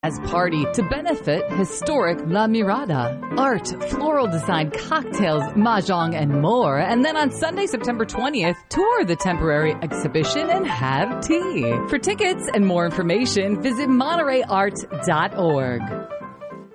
as party to benefit historic La Mirada. Art, floral design, cocktails, mahjong, and more. And then on Sunday, September 20th, tour the temporary exhibition and have tea. For tickets and more information, visit MontereyArt.org.